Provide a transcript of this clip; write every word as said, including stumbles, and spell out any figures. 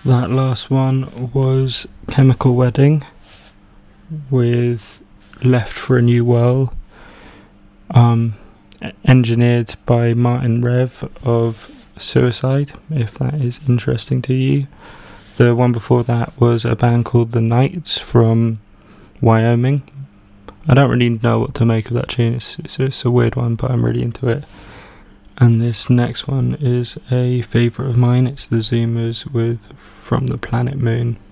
That last one was Chemical Wedding with Left for a New World, um, engineered by Martin Rev of Suicide, if that is interesting to you. The one before that was a band called The Knights from Wyoming. I don't really know what to make of that tune, it's, it's, it's a weird one, but I'm really into it. And this next one is a favourite of mine. It's the Zoomers with From the Planet Moon.